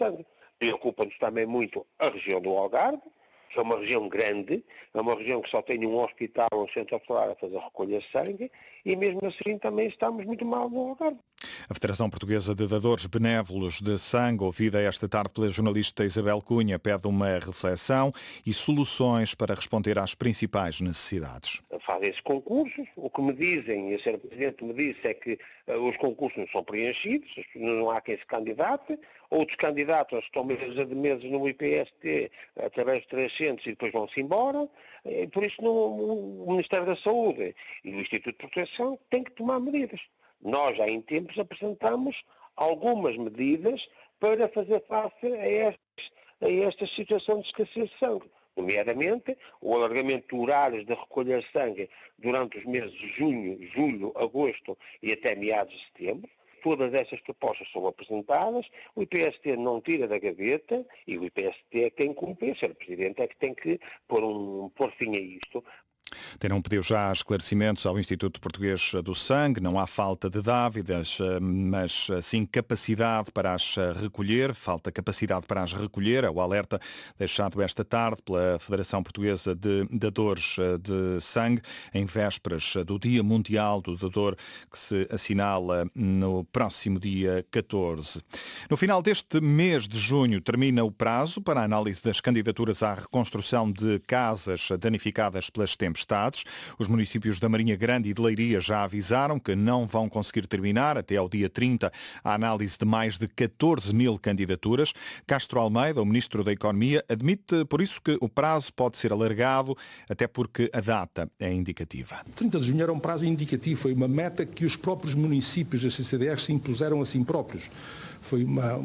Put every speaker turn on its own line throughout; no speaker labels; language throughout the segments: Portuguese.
sangue. Preocupa-nos também muito a região do Algarve, que é uma região grande, é uma região que só tem um hospital, um centro hospitalar a fazer recolha de sangue, e mesmo assim também estamos muito mal no Algarve.
A Federação Portuguesa de Dadores Benévolos de Sangue, ouvida esta tarde pela jornalista Isabel Cunha, pede uma reflexão e soluções para responder às principais necessidades.
Fazem-se concursos, o que me dizem, e a Sra. Presidente me disse, é que os concursos não são preenchidos, não há quem se candidate, outros candidatos estão meses no IPST através de 300 e depois vão-se embora, por isso o Ministério da Saúde e o Instituto de Proteção têm que tomar medidas. Nós, já em tempos, apresentamos algumas medidas para fazer face a esta situação de escassez de sangue. Nomeadamente, o alargamento de horários de recolher sangue durante os meses de junho, julho, agosto e até meados de setembro. Todas essas propostas são apresentadas, o IPST não tira da gaveta e o IPST é quem cumpre, o Presidente é que tem que pôr fim a isto.
Terão pedido já esclarecimentos ao Instituto Português do Sangue. Não há falta de dávidas, mas sim capacidade para as recolher. Falta capacidade para as recolher. É o alerta deixado esta tarde pela Federação Portuguesa de Dadores de Sangue, em vésperas do Dia Mundial do Dador, que se assinala no próximo dia 14. No final deste mês de junho termina o prazo para a análise das candidaturas à reconstrução de casas danificadas pelas tempestades. Os municípios da Marinha Grande e de Leiria já avisaram que não vão conseguir terminar até ao dia 30 a análise de mais de 14 mil candidaturas. Castro Almeida, o Ministro da Economia, admite por isso que o prazo pode ser alargado, até porque a data é indicativa.
30 de junho era um prazo indicativo, foi uma meta que os próprios municípios da CCDR se impuseram a si próprios. Foi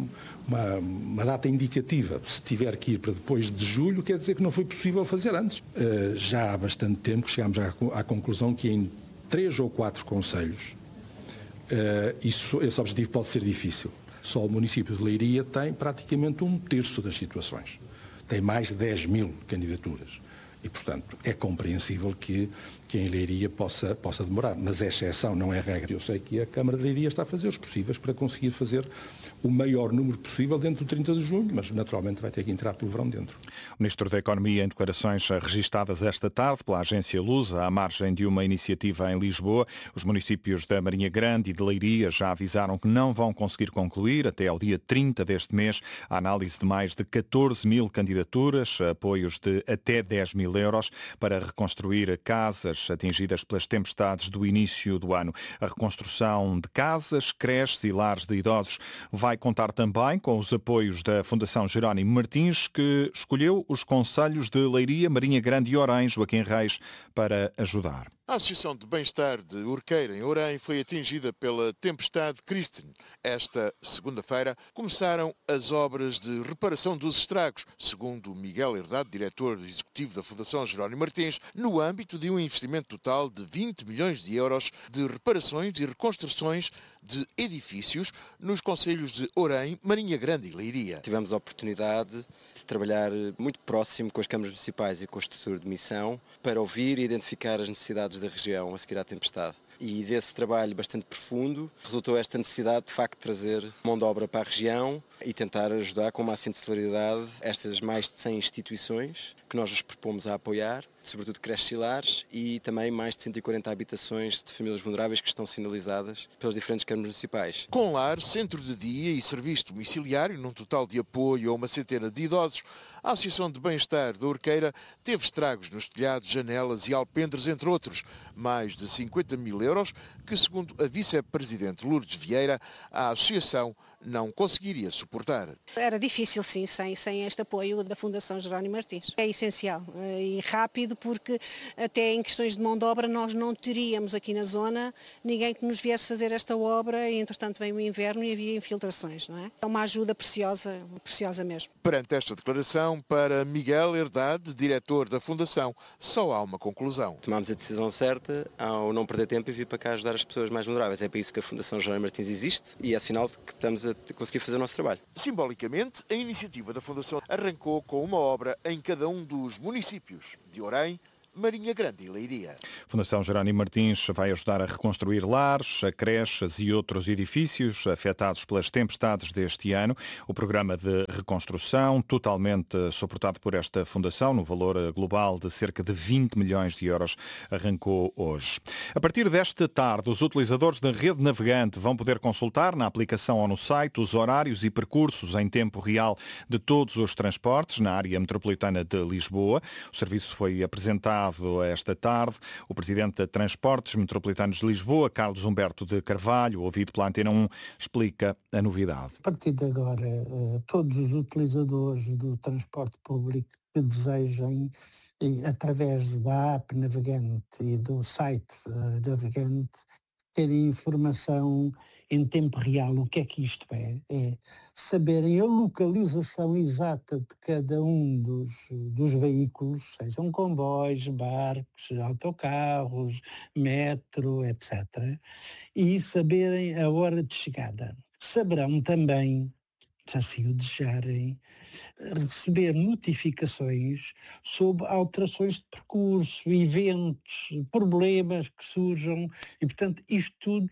uma data indicativa. Se tiver que ir para depois de julho, quer dizer que não foi possível fazer antes. Já há bastante tempo que chegámos à conclusão que em 3 ou 4 concelhos esse objetivo pode ser difícil. Só o município de Leiria tem praticamente 1/3 das situações. Tem mais de 10 mil candidaturas. E, portanto, é compreensível que em Leiria possa demorar. Mas é exceção, não é regra. Eu sei que a Câmara de Leiria está a fazer os possíveis para conseguir fazer o maior número possível dentro do 30 de junho, mas naturalmente vai ter que entrar pelo verão dentro.
O Ministro da Economia, em declarações registadas esta tarde pela agência Lusa, à margem de uma iniciativa em Lisboa, os municípios da Marinha Grande e de Leiria já avisaram que não vão conseguir concluir até ao dia 30 deste mês a análise de mais de 14 mil candidaturas, apoios de até 10 mil euros para reconstruir casas atingidas pelas tempestades do início do ano. A reconstrução de casas, creches e lares de idosos vai contar também com os apoios da Fundação Jerónimo Martins, que escolheu os concelhos de Leiria, Marinha Grande e Orém, Joaquim Reis, para ajudar.
A Associação de Bem-Estar de Urqueira, em Orém, foi atingida pela tempestade Kristen. Esta segunda-feira começaram as obras de reparação dos estragos, segundo Miguel Herdade, diretor executivo da Fundação Jerónimo Martins, no âmbito de um investimento total de 20 milhões de euros de reparações e reconstruções de edifícios nos concelhos de Orém, Marinha Grande e Leiria.
Tivemos a oportunidade de trabalhar muito próximo com as câmaras municipais e com a estrutura de missão para ouvir e identificar as necessidades da região a seguir à tempestade. E desse trabalho bastante profundo resultou esta necessidade de facto de trazer mão de obra para a região e tentar ajudar com o máximo de celeridade estas mais de 100 instituições que nós nos propomos a apoiar, sobretudo creches e lares, e também mais de 140 habitações de famílias vulneráveis que estão sinalizadas pelas diferentes câmaras municipais.
Com lar, centro de dia e serviço domiciliário, num total de apoio a uma centena de idosos, a Associação de Bem-Estar da Urqueira teve estragos nos telhados, janelas e alpendres, entre outros, mais de 50 mil euros, que, segundo a vice-presidente Lourdes Vieira, a Associação não conseguiria suportar.
Era difícil, sim, sem este apoio da Fundação Jerónimo Martins. É essencial e rápido, porque até em questões de mão de obra nós não teríamos aqui na zona ninguém que nos viesse fazer esta obra e, entretanto, veio o inverno e havia infiltrações, não é? É uma ajuda preciosa mesmo.
Perante esta declaração, para Miguel Herdade, diretor da Fundação, só há uma conclusão.
Tomámos a decisão certa ao não perder tempo e vir para cá ajudar as pessoas mais vulneráveis. É para isso que a Fundação Jerónimo Martins existe e é sinal de que estamos a conseguir fazer o nosso trabalho.
Simbolicamente, a iniciativa da Fundação arrancou com uma obra em cada um dos municípios de Orém, Marinha Grande e Leiria.
A Fundação Jerónimo Martins vai ajudar a reconstruir lares, creches e outros edifícios afetados pelas tempestades deste ano. O programa de reconstrução, totalmente suportado por esta fundação, no valor global de cerca de 20 milhões de euros, arrancou hoje. A partir desta tarde, os utilizadores da rede navegante vão poder consultar na aplicação ou no site os horários e percursos em tempo real de todos os transportes na área metropolitana de Lisboa. O serviço foi apresentado esta tarde. O presidente de Transportes Metropolitanos de Lisboa, Carlos Humberto de Carvalho, ouvido pela Antena 1, explica a novidade.
A partir de agora, todos os utilizadores do transporte público que desejem, através da app Navegante e do site Navegante, terem informação em tempo real. O que é que isto é? É saberem a localização exata de cada um dos veículos, sejam comboios, barcos, autocarros, metro, etc. E saberem a hora de chegada. Saberão também, se assim o desejarem, receber notificações sobre alterações de percurso, eventos, problemas que surjam e, portanto, isto tudo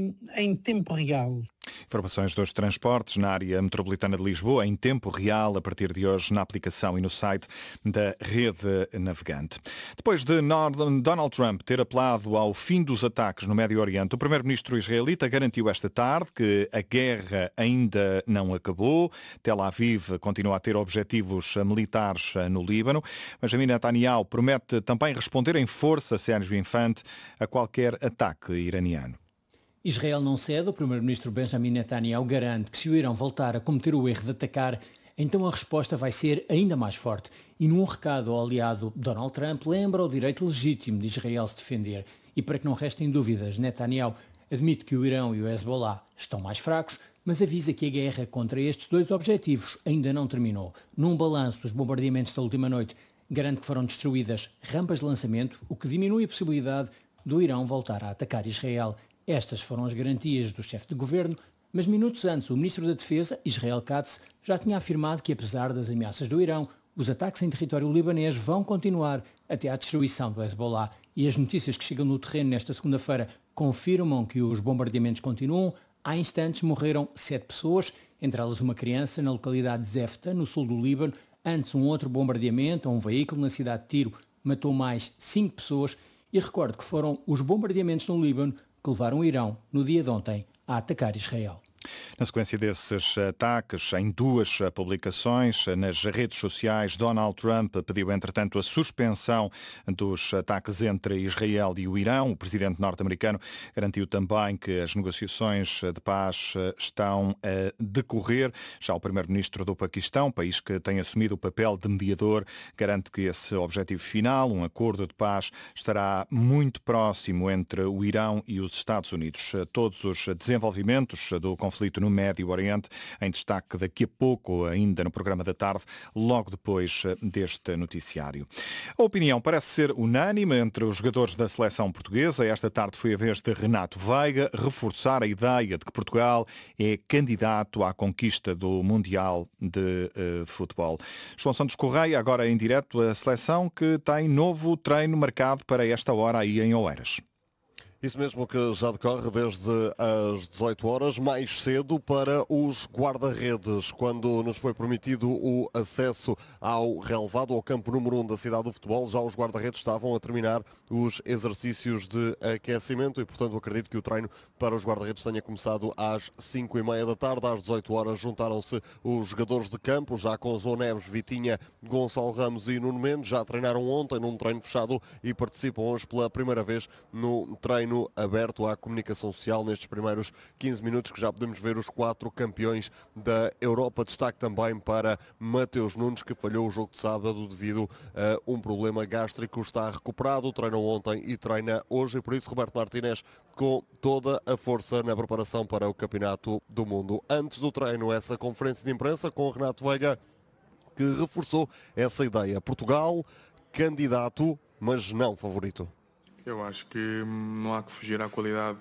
em tempo real.
Informações dos transportes na área metropolitana de Lisboa em tempo real a partir de hoje na aplicação e no site da rede navegante. Depois de Donald Trump ter apelado ao fim dos ataques no Médio Oriente, o primeiro-ministro israelita garantiu esta tarde que a guerra ainda não acabou. Tel Aviv continua a ter objetivos militares no Líbano. Benjamin Netanyahu promete também responder em força, Sérgio Infante, a qualquer ataque iraniano.
Israel não cede. O primeiro-ministro Benjamin Netanyahu garante que se o Irão voltar a cometer o erro de atacar, então a resposta vai ser ainda mais forte. E num recado ao aliado Donald Trump, lembra o direito legítimo de Israel se defender. E para que não restem dúvidas, Netanyahu admite que o Irão e o Hezbollah estão mais fracos, mas avisa que a guerra contra estes dois objetivos ainda não terminou. Num balanço dos bombardeamentos da última noite, garante que foram destruídas rampas de lançamento, o que diminui a possibilidade do Irão voltar a atacar Israel. Estas foram as garantias do chefe de governo, mas minutos antes o ministro da Defesa, Israel Katz, já tinha afirmado que, apesar das ameaças do Irão, os ataques em território libanês vão continuar até à destruição do Hezbollah. E as notícias que chegam no terreno nesta segunda-feira confirmam que os bombardeamentos continuam. Há instantes morreram 7 pessoas, entre elas uma criança, na localidade de Zefta, no sul do Líbano. Antes, um outro bombardeamento a um veículo na cidade de Tiro matou mais 5 pessoas. E recordo que foram os bombardeamentos no Líbano que levaram o Irão, no dia de ontem, a atacar Israel.
Na sequência desses ataques, em 2 publicações nas redes sociais, Donald Trump pediu, entretanto, a suspensão dos ataques entre Israel e o Irão. O presidente norte-americano garantiu também que as negociações de paz estão a decorrer. Já o primeiro-ministro do Paquistão, país que tem assumido o papel de mediador, garante que esse objetivo final, um acordo de paz, estará muito próximo entre o Irão e os Estados Unidos. Todos os desenvolvimentos do conflito no Médio Oriente, em destaque daqui a pouco, ainda no programa da tarde, logo depois deste noticiário. A opinião parece ser unânime entre os jogadores da seleção portuguesa. Esta tarde foi a vez de Renato Veiga reforçar a ideia de que Portugal é candidato à conquista do Mundial de Futebol. João Santos Correia, agora em direto, a seleção que tem novo treino marcado para esta hora aí em Oeiras.
Isso mesmo, que já decorre desde as 18 horas, mais cedo para os guarda-redes, quando nos foi permitido o acesso ao relevado, ao campo número 1 da cidade do futebol. Já os guarda-redes estavam a terminar os exercícios de aquecimento e, portanto, acredito que o treino para os guarda-redes tenha começado às 5h30 da tarde. Às 18 horas juntaram-se os jogadores de campo, já com João Neves, Vitinha, Gonçalo Ramos e Nuno Mendes. Já treinaram ontem num treino fechado e participam hoje pela primeira vez no treino aberto à comunicação social nestes primeiros 15 minutos, que já podemos ver os 4 campeões da Europa. Destaque também para Mateus Nunes, que falhou o jogo de sábado devido a um problema gástrico. Está recuperado, treinou ontem e treina hoje, e por isso Roberto Martínez com toda a força na preparação para o Campeonato do Mundo. Antes do treino, essa conferência de imprensa com Renato Veiga, que reforçou essa ideia. Portugal, candidato, mas não favorito.
Eu acho que não há que fugir à qualidade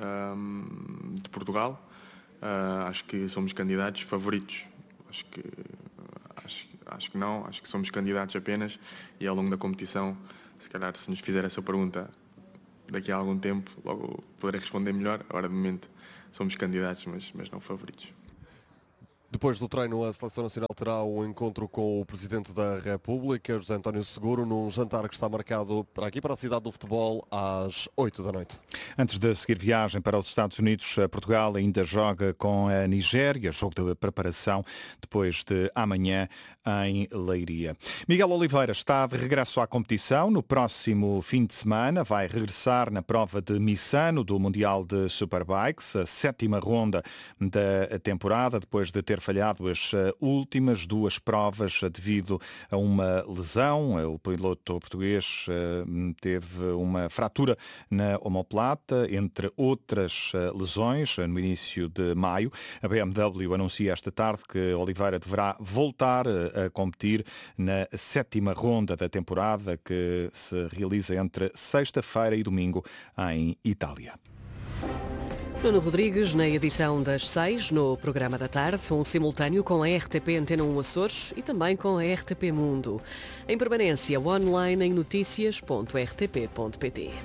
de Portugal. Acho que somos candidatos favoritos. Acho que não. Acho que somos candidatos apenas, e ao longo da competição Se calhar, se nos fizer essa pergunta daqui a algum tempo, logo poderei responder melhor. Agora, de momento, somos candidatos, mas não favoritos.
Depois do treino, a Seleção Nacional terá um encontro com o Presidente da República, José António Seguro, num jantar que está marcado para a cidade do futebol, às 8 da noite.
Antes de seguir viagem para os Estados Unidos, Portugal ainda joga com a Nigéria, jogo de preparação, depois de amanhã em Leiria. Miguel Oliveira está de regresso à competição. No próximo fim de semana vai regressar na prova de Misano do Mundial de Superbikes, a 7ª ronda da temporada, depois de ter falhado as últimas 2 provas devido a uma lesão. O piloto português teve uma fratura na omoplata, entre outras lesões, no início de maio. A BMW anuncia esta tarde que Oliveira deverá voltar a competir na 7ª ronda da temporada, que se realiza entre sexta-feira e domingo em Itália.
Nuno Rodrigues, na edição das 6, no programa da tarde, um simultâneo com a RTP Antena 1 Açores e também com a RTP Mundo. Em permanência, online em noticias.rtp.pt.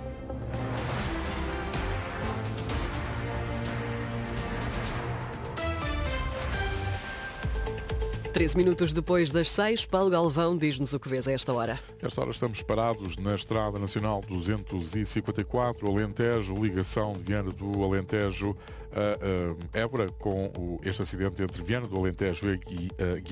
13 minutos depois das 6, Paulo Galvão diz-nos o que vês a esta hora.
Esta hora estamos parados na Estrada Nacional 254, Alentejo, ligação de Viana do Alentejo a Évora, com este acidente entre Viana do Alentejo e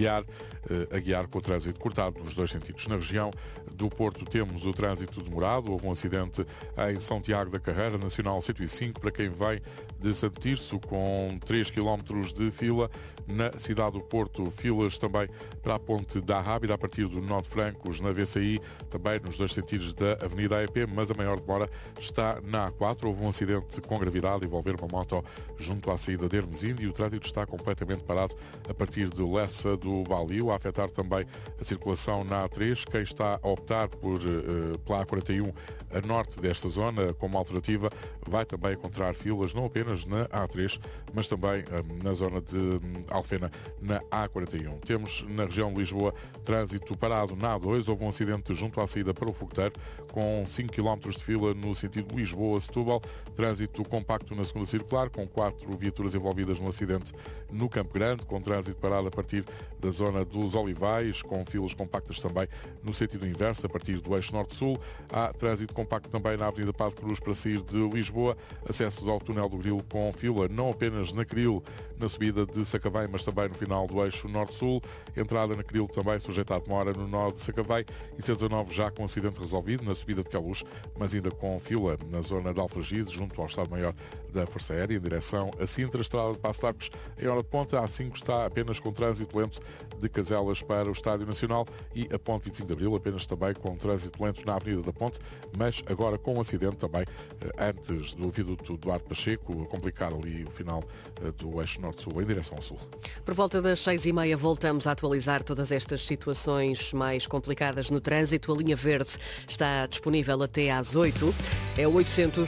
Aguiar, com o trânsito cortado nos 2 sentidos. Na região do Porto temos o trânsito demorado. Houve um acidente em São Tiago da Carreira, Nacional 105, para quem vem de Santo Tirso, com 3 km de fila. Na cidade do Porto, filas também para a ponte da Rábida, a partir do Nó de Francos, na VCI, também nos 2 sentidos da Avenida AEP, mas a maior demora está na A4. Houve um acidente com gravidade envolver uma moto junto à saída de Hermesinde e o trânsito está completamente parado a partir de Lessa do Balio, a afetar também a circulação na A3. Quem está a optar pela A41 a norte desta zona como alternativa vai também encontrar filas, não apenas na A3, mas também na zona de Alfena, na A41. Temos na região de Lisboa trânsito parado na A2. Houve um acidente junto à saída para o Fogoteiro, com 5 km de fila no sentido Lisboa-Setúbal. Trânsito compacto na segunda circular, com 4 viaturas envolvidas no acidente no Campo Grande, com trânsito parado a partir da zona dos Olivais, com filas compactas também no sentido inverso, a partir do eixo norte-sul. Há trânsito compacto também na Avenida Padre Cruz para sair de Lisboa. Acessos ao túnel do Grilo com fila, não apenas na Cril, na subida de Sacavém, mas também no final do eixo norte-sul. Entrada na Cril também sujeita à demora no nó de Sacavém e C19 já com acidente resolvido na subida de Queluz, mas ainda com fila na zona de Alfragide, junto ao Estado-Maior da Força Aérea, em direção a Sintra. Estrada de Passo de Arcos em hora de ponta. A A5 está apenas com trânsito lento de Caselas para o Estádio Nacional e a Ponte 25 de Abril apenas também com trânsito lento na Avenida da Ponte, mas agora com um acidente também antes do viaduto Duarte Pacheco, a complicar ali o final do eixo norte-sul em direção ao sul.
Por volta das 6h30 voltamos a atualizar todas estas situações mais complicadas no trânsito. A linha verde está disponível até às 8. É o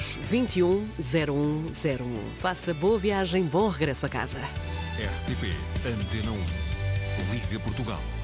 821 0101. Faça boa viagem, bom regresso a casa.
RTP Antena 1. Liga Portugal.